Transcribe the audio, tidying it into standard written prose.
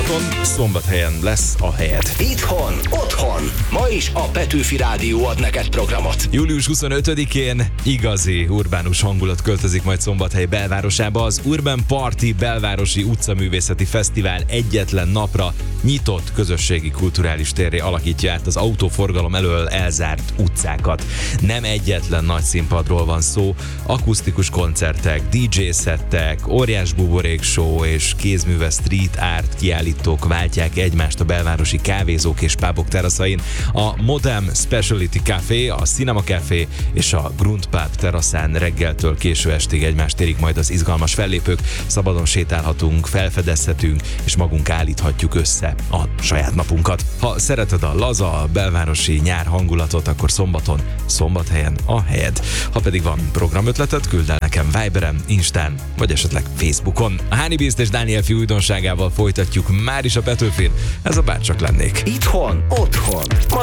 Szombathelyen lesz a helyed. Itthon, otthon. Ma is a Petőfi Rádió ad neked programot. Július 25-én igazi urbánus hangulat költözik majd Szombathely belvárosába. Az Urban Party belvárosi utcaművészeti fesztivál egyetlen napra nyitott közösségi kulturális térré alakítja át az autóforgalom elől elzárt utcákat. Nem egyetlen nagy színpadról van szó, akusztikus koncertek, DJ-szettek, óriás buborék show és kézműves street art kiállítók váltják egymást a belvárosi kávézók és pubok teraszain. A Modem Specialty Café, a Cinema Café és a Grund Pub teraszán reggeltől késő estig egymást érik majd az izgalmas fellépők. Szabadon sétálhatunk, felfedezhetünk és magunk állíthatjuk össze a saját napunkat. Ha szereted a laza, belvárosi nyár hangulatot, akkor szombaton, Szombathelyen a helyed. Ha pedig van programötleted, küld el nekem Viberen, Instán, vagy esetleg Facebookon. A Honey Beast és Dániel Fi újdonságával folytatjuk már is a Petőfin. Ez a Bárcsak lennék. Itthon, otthon.